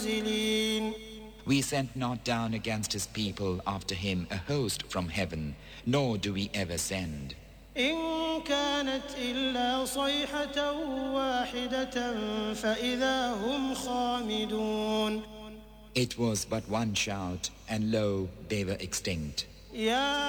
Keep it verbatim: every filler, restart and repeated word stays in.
نازلين. We sent not down against his people after him a host from heaven, nor do we ever send. إن كانت إلا صيحة واحدة فإذا هم خامدون. It was but one shout, and lo, they were extinct. يا